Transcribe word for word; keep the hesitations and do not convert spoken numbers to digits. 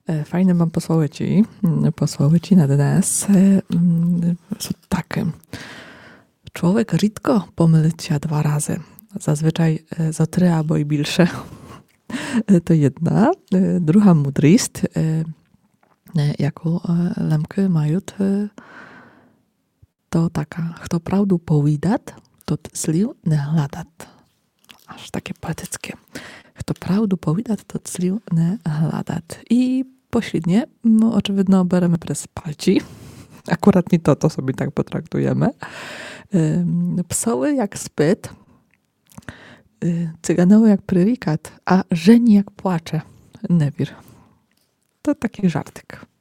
Fajne mam posłowici. Posłowici na dnes są takie. Człowiek rzadko pomyli się dwa razy. Zazwyczaj za trzy albo i bільше. To jedna. Druga mądrość, jaką lemki mają, to taka. Kto prawду powiada, to sliw nie hladat. Aż takie poetyckie. Kto prawdu powiada, to sliw nie hladat. I pośrednie, no oczywiście beremy przez palci. Akurat nie to, to sobie tak potraktujemy. Psoły jak spyt, cyganoły jak prylikat, a żeni jak płacze. Newir. To taki żartek.